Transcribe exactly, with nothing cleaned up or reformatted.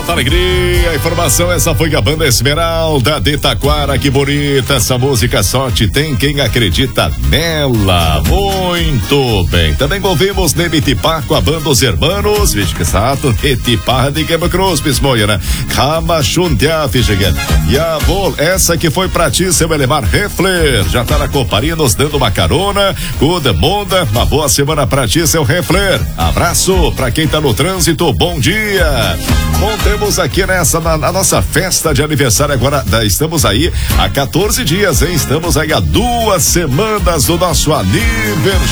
alta alegria, a informação, essa foi a banda Esmeralda de Taquara, que bonita essa música, sorte tem quem acredita nela, muito bem. Também ouvimos Nemitipá com a banda Os Hermanos, vixe que sato, Netipá de Quebra Cruz, Pismoia, Rama Chuntia, Ficheguet. E a Vol, essa que foi pra ti, seu Elemar Refler, já tá na companhia nos dando uma carona, Cuda Monda, uma boa semana pra ti, seu Refler. Abraço pra quem tá no trânsito, bom dia. Bom, temos aqui nessa, na, na nossa festa de aniversário agora, da, estamos aí há quatorze dias, hein? Estamos aí há duas semanas do nosso aniversário.